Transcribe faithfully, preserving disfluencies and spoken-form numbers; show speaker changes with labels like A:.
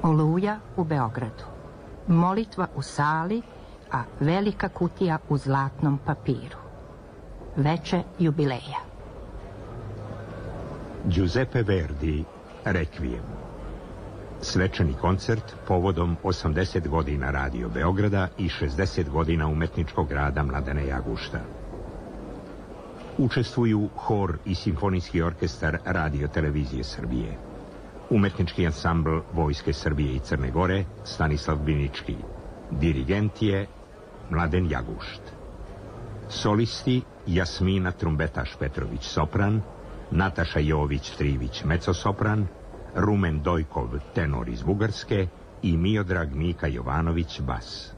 A: Oluja u Beogradu. Molitva u sali, a velika kutija u zlatnom papiru. Veče jubileja.
B: Giuseppe Verdi, Rekvijem. Svečani koncert povodom osamdeset godina Radio Beograda i šezdeset godina umetničkog rada Mladena Jagušta. Učestvuju hor i simfonijski orkestar Radio Televizije Srbije, umetnički ansambl Vojske Srbije i Crne Gore Stanislav Binički, dirigent je Mladen Jagušt. Solisti Jasmina Trumbetaš Petrović sopran, Nataša Jović Trivić mecosopran, Rumen Dojkov tenor iz Bugarske i Miodrag Mika Jovanović bas.